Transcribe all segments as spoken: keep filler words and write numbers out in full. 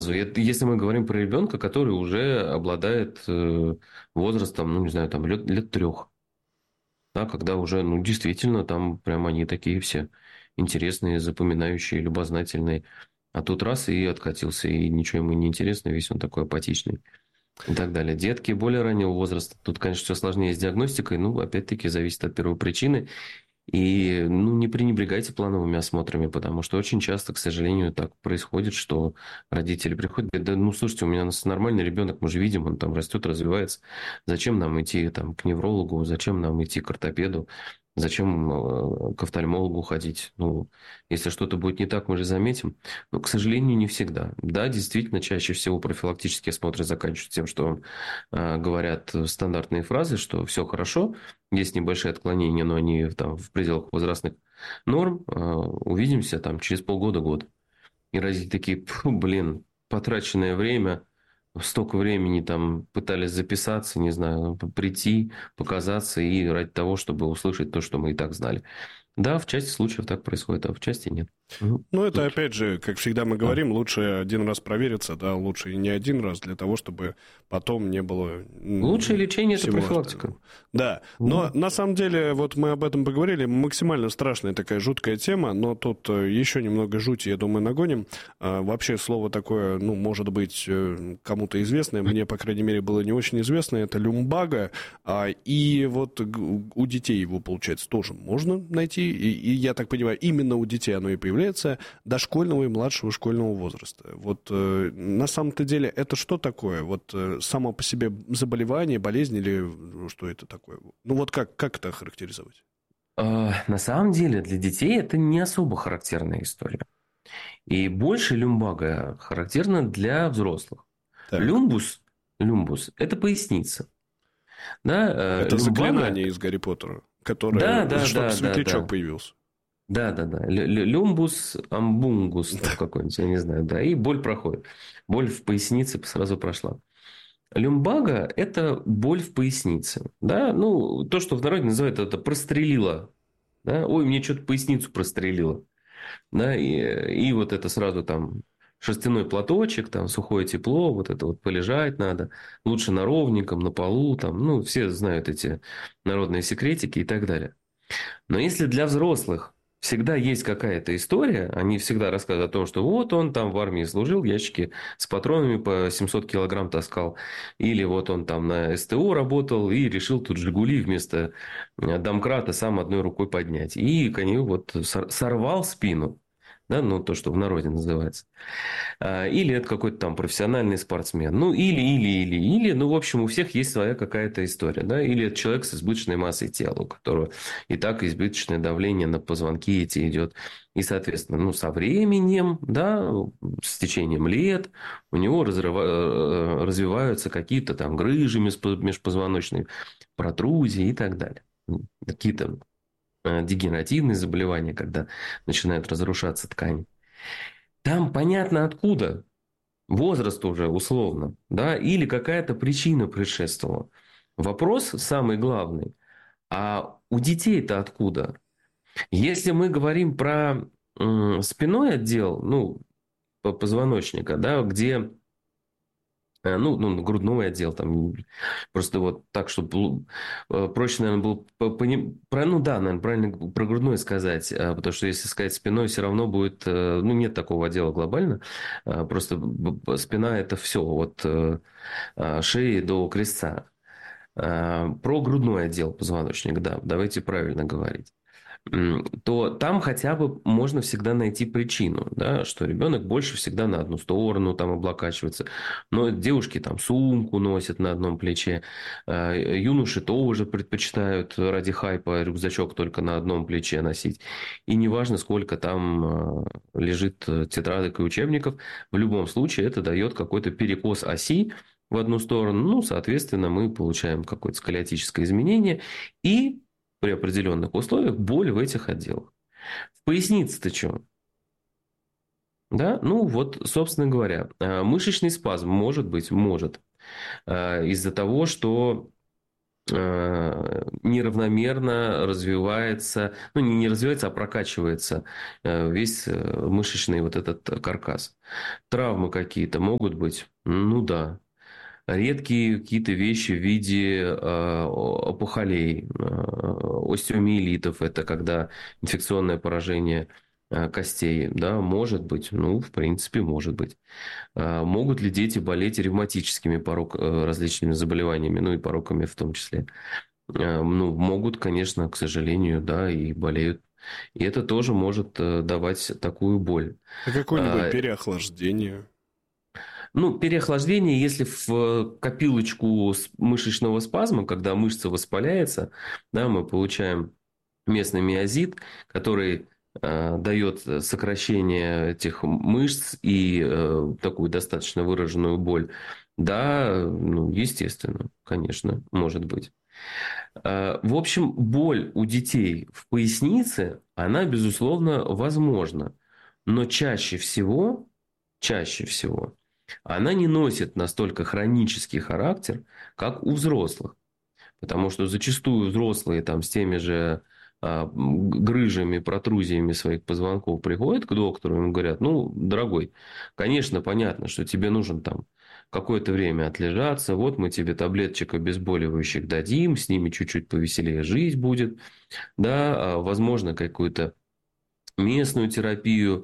Это если мы говорим про ребенка, который уже обладает э, возрастом, ну, не знаю, там, лет, лет трех. Да, когда уже, ну, действительно, там прям они такие все интересные, запоминающие, любознательные. А тут раз и откатился, и ничего ему не интересно, весь он такой апатичный. И так далее. Детки более раннего возраста. Тут, конечно, все сложнее с диагностикой. Ну, опять-таки, зависит от первопричины. И, ну, не пренебрегайте плановыми осмотрами, потому что очень часто, к сожалению, так происходит, что родители приходят и говорят: да, ну, слушайте, у меня нормальный ребенок, мы же видим, он там растет, развивается. Зачем нам идти там к неврологу, зачем нам идти к ортопеду, зачем э, к офтальмологу ходить? Ну, если что-то будет не так, мы же заметим. Но, к сожалению, не всегда. Да, действительно, чаще всего профилактические осмотры заканчиваются тем, что э, говорят стандартные фразы, что все хорошо, есть небольшие отклонения, но они там в пределах возрастных норм. Э, Увидимся там через полгода-год. И родители такие: фу, блин, потраченное время, столько времени там пытались записаться, не знаю, прийти, показаться и ради того, чтобы услышать то, что мы и так знали. Да, в части случаев так происходит, а в части нет. Мгм. Ну, это, Тут, опять же, как всегда мы да. говорим, лучше один раз провериться, да, лучше и не один раз, для того, чтобы потом не было Лучшее м, лечение – это всего профилактика. остального. Да, но Мгм. на самом деле, вот мы об этом поговорили, максимально страшная такая жуткая тема, но тут э, еще немного жути, я думаю, нагоним. А, вообще слово такое, ну, может быть, э, кому-то известное, мне, по крайней мере, было не очень известно, это люмбага, а, и вот г- у детей его, получается, тоже можно найти, и, и я так понимаю, именно у детей оно и появляется, дошкольного и младшего школьного возраста. Вот э, на самом-то деле это что такое? Вот э, само по себе заболевание, болезнь или что это такое? Ну вот как, как это характеризовать? А, На самом деле для детей это не особо характерная история. И больше люмбага характерна для взрослых. Так, Люмбус, люмбус – это поясница. Да, э, это люмбага, заклинание из Гарри Поттера, да, которое, да, чтобы да, да, светлячок да. появился. Да, да, да. Лю- лю- Люмбус, амбунгус там Да. какой-нибудь, я не знаю, да. И боль проходит. Боль в пояснице сразу прошла. Люмбага – это боль в пояснице. Да, ну, то, что в народе называют это прострелило. Да? Ой, мне что-то поясницу прострелило. Да, и, и вот это сразу там шерстяной платочек, там сухое тепло, вот это вот полежать надо. Лучше на ровненьком, на полу, там, ну, все знают эти народные секретики и так далее. Но если для взрослых всегда есть какая-то история, они всегда рассказывают о том, что вот он там в армии служил, ящики с патронами по семьсот килограмм таскал, или вот он там на СТО работал и решил тут «Жигули» вместо э, домкрата сам одной рукой поднять. И коню вот сор- сорвал спину. Да, ну, то, что в народе называется. А, Или это какой-то там профессиональный спортсмен. Ну, или, или, или, или. Ну, в общем, у всех есть своя какая-то история. Да? Или это человек с избыточной массой тела, у которого и так избыточное давление на позвонки эти идет. И, соответственно, ну, со временем, да, с течением лет у него разрыва- э, развиваются какие-то там грыжи межпо- межпозвоночные, протрузии и так далее. Какие-то э, дегенеративные заболевания, когда начинают разрушаться ткани. Там понятно откуда. Возраст уже условно, да, или какая-то причина предшествовала. Вопрос самый главный, а у детей-то откуда? Если мы говорим про м, спинной отдел, ну, по- позвоночника, да, где, э, ну, ну, грудной отдел, там, просто вот так, чтобы э, проще, наверное, было по- пони- про, ну, да, наверное, правильно про грудной сказать, э, потому что если сказать спиной, все равно будет, э, ну, нет такого отдела глобально, э, просто б- б- спина – это все, вот э, э, шеи до крестца. Э, Про грудной отдел позвоночника, да, давайте правильно говорить. М, То там хотя бы можно всегда найти причину, да, что ребенок больше всегда на одну сторону там облокачивается. Но девушки там сумку носят на одном плече. Э, Юноши тоже предпочитают ради хайпа рюкзачок только на одном плече носить. И неважно, сколько там э, лежит э, тетрадок и учебников, в любом случае это дает какой-то перекос оси в одну сторону. Ну, соответственно, мы получаем какое-то сколиотическое изменение. И при определенных условиях боль в этих отделах. В пояснице-то что? Да, ну вот, собственно говоря, э, мышечный спазм может быть, может, э, из-за того, что неравномерно развивается, ну, не, не развивается, а прокачивается весь мышечный вот этот каркас. Травмы какие-то могут быть? Ну, да. Редкие какие-то вещи в виде э, опухолей, э, остеомиелитов, это когда инфекционное поражение э, костей, да, может быть, ну, в принципе, может быть. Э, могут ли дети болеть ревматическими порок, э, различными заболеваниями, ну, и пороками в том числе? Э, ну, могут, конечно, к сожалению, да, и болеют. И это тоже может э, давать такую боль. А какое-нибудь переохлаждение? Ну, переохлаждение, если в копилочку мышечного спазма, когда мышца воспаляется, да, мы получаем местный миозит, который э, дает сокращение этих мышц и э, такую достаточно выраженную боль. Да, ну, естественно, конечно, может быть. Э, в общем, боль у детей в пояснице, она, безусловно, возможна. Но чаще всего, чаще всего, она не носит настолько хронический характер, как у взрослых. Потому что зачастую взрослые там, с теми же а, грыжами, протрузиями своих позвонков приходят к доктору, ему говорят: ну, дорогой, конечно, понятно, что тебе нужно там какое-то время отлежаться, вот мы тебе таблеточек обезболивающих дадим, с ними чуть-чуть повеселее жизнь будет, да, возможно, какую-то местную терапию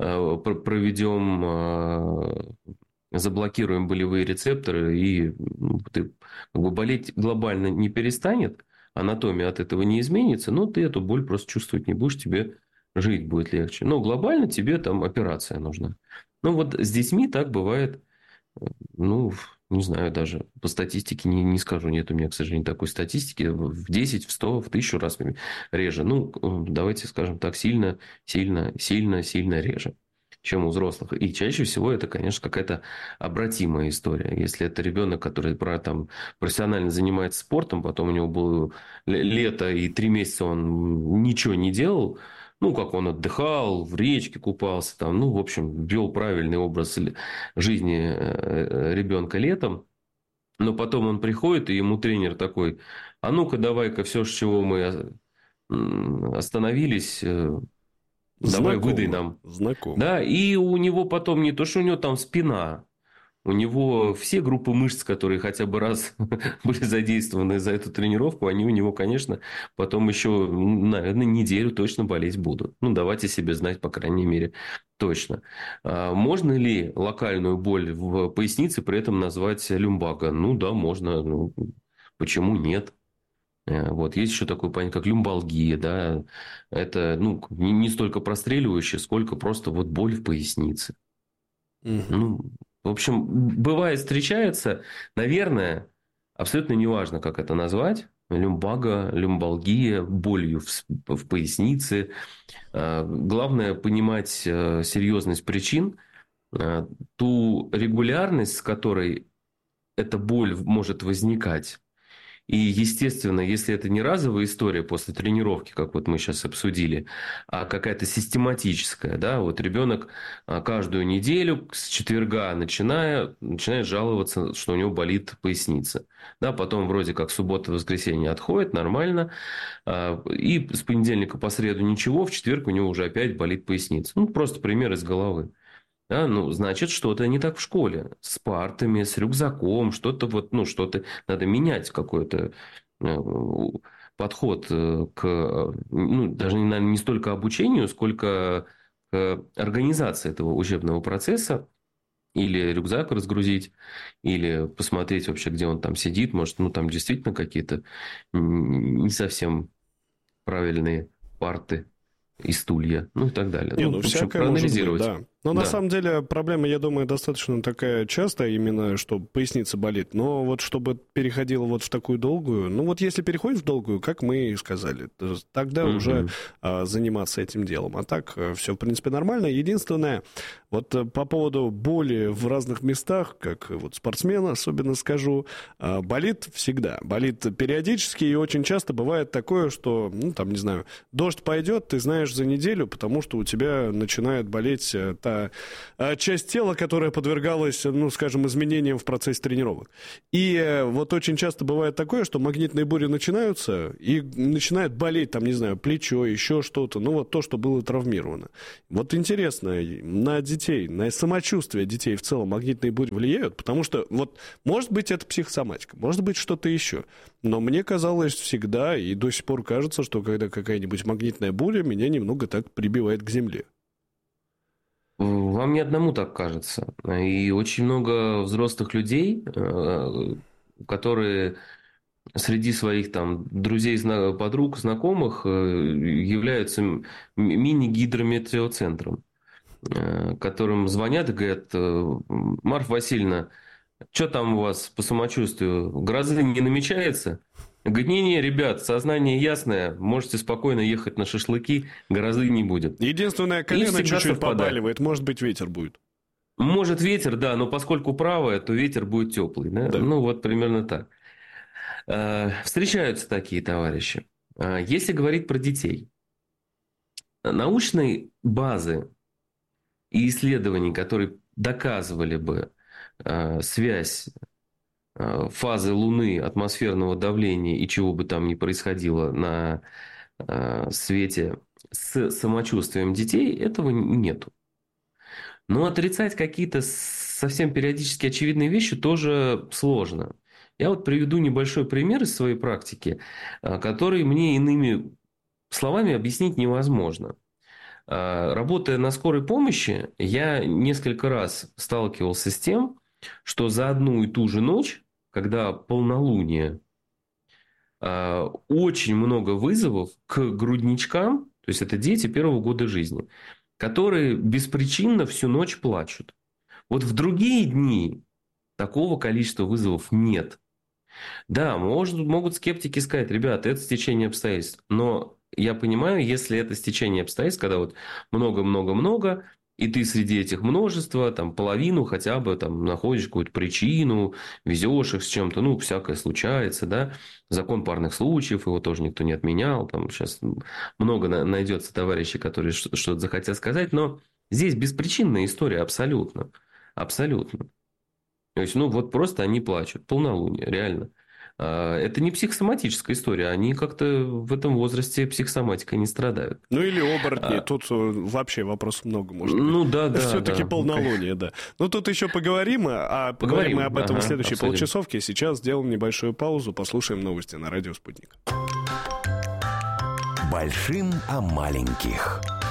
проведем, заблокируем болевые рецепторы, и ну, ты, как бы, болеть глобально не перестанет, анатомия от этого не изменится, но ты эту боль просто чувствовать не будешь, тебе жить будет легче. Но глобально тебе там операция нужна. Ну, вот с детьми так бывает, ну, не знаю, даже по статистике не, не скажу, нет у меня, к сожалению, такой статистики, в десять, в сто, в тысячу раз реже. Ну, давайте скажем так, сильно, сильно, сильно, сильно реже, чем у взрослых. И чаще всего это, конечно, какая-то обратимая история. Если это ребенок, который там профессионально занимается спортом, потом у него было лето и три месяца он ничего не делал, ну, как он отдыхал, в речке купался, там, ну, в общем, вел правильный образ жизни ребенка летом. Но потом он приходит, и ему тренер такой: а ну-ка, давай-ка все, с чего мы остановились, давай выдай нам. Знакомо. Да, и у него потом не то, что у него там спина, у него все группы мышц, которые хотя бы раз были задействованы за эту тренировку, они у него, конечно, потом еще, наверное, неделю точно болеть будут. Ну, давайте себе знать, по крайней мере, точно. А можно ли локальную боль в пояснице при этом назвать люмбаго? Ну, да, можно. Ну, почему нет? Вот. Есть еще такое понятие, как люмбалгия. Да? Это, ну, не, не столько простреливающее, сколько просто вот боль в пояснице. Угу. Ну, в общем, бывает, встречается, наверное, абсолютно неважно, как это назвать. Люмбаго, люмбалгия, болью в, в пояснице. Главное понимать серьезность причин, ту регулярность, с которой эта боль может возникать. И, естественно, если это не разовая история после тренировки, как вот мы сейчас обсудили, а какая-то систематическая, да, вот ребенок каждую неделю с четверга начиная, начинает жаловаться, что у него болит поясница. Да, потом вроде как суббота-воскресенье отходит, нормально, и с понедельника по среду ничего, в четверг у него уже опять болит поясница. Ну, просто пример из головы. Да, ну, значит, что-то не так в школе. С партами, с рюкзаком, что-то вот, ну, что-то надо менять, какой-то э, подход к, ну, даже, наверное, не столько обучению, сколько к организации этого учебного процесса. Или рюкзак разгрузить, или посмотреть вообще, где он там сидит. Может, ну, там действительно какие-то не совсем правильные парты и стулья, ну и так далее. Не, ну, ну, в общем, всякое может быть, да. Но да. на самом деле проблема, я думаю, достаточно такая частая, именно что поясница болит. Но вот чтобы переходила вот в такую долгую, ну вот если переходит в долгую, как мы и сказали, тогда mm-hmm. уже а, заниматься этим делом. А так все, в принципе, нормально. Единственное, вот по поводу боли в разных местах, как вот спортсмен особенно скажу, а, болит всегда. Болит периодически, и очень часто бывает такое, что, ну там, не знаю, дождь пойдет, ты знаешь за неделю, потому что у тебя начинает болеть та э, э, часть тела, которая подвергалась, ну, скажем, изменениям в процессе тренировок. И э, вот очень часто бывает такое, что магнитные бури начинаются, и начинает болеть, там, не знаю, плечо, еще что-то, ну, вот то, что было травмировано. Вот интересно, на детей, на самочувствие детей в целом магнитные бури влияют? Потому что, вот, может быть, это психосоматика, может быть, что-то еще. Но мне казалось всегда, и до сих пор кажется, что когда какая-нибудь магнитная буря, меня немного так прибивает к земле. Вам не одному так кажется. И очень много взрослых людей, которые среди своих там друзей, подруг, знакомых являются мини-гидрометеоцентром, которым звонят и говорят: Марфа Васильевна, что там у вас по самочувствию? Грозы не намечается? Говорит: не-не, ребят, сознание ясное, можете спокойно ехать на шашлыки, грозы не будет. Единственное, колено чуть-чуть побаливает, может быть, ветер будет. Может, ветер, да, но поскольку правое, то ветер будет теплый. Да? Да. Ну, вот примерно так. Встречаются такие товарищи. Если говорить про детей, научной базы и исследований, которые доказывали бы связь фазы Луны, атмосферного давления и чего бы там ни происходило на свете с самочувствием детей, этого нету. Но отрицать какие-то совсем периодически очевидные вещи тоже сложно. Я вот приведу небольшой пример из своей практики, который мне иными словами объяснить невозможно. Работая на скорой помощи, я несколько раз сталкивался с тем, что за одну и ту же ночь, когда полнолуние, очень много вызовов к грудничкам, то есть это дети первого года жизни, которые беспричинно всю ночь плачут. Вот в другие дни такого количества вызовов нет. Да, может, могут скептики сказать: ребята, это стечение обстоятельств. Но я понимаю, если это стечение обстоятельств, когда вот много-много-много, и ты среди этих множества, там, половину хотя бы там находишь какую-то причину, везешь их с чем-то, ну, всякое случается, да. Закон парных случаев, его тоже никто не отменял. Там сейчас много найдется товарищей, которые что-то захотят сказать, но здесь беспричинная история абсолютно. Абсолютно. То есть, ну, вот просто они плачут. Полнолуние, реально. Это не психосоматическая история. Они как-то в этом возрасте психосоматикой не страдают. Ну, или оборотни. А... Тут вообще вопросов много может быть. Ну, да, да. Все-таки да. полнолуние, да. Ну, тут еще поговорим, а поговорим, поговорим мы об этом ага, в следующей обсудим. Полчасовке. Сейчас сделаем небольшую паузу, послушаем новости на радио «Спутник». Большим о маленьких.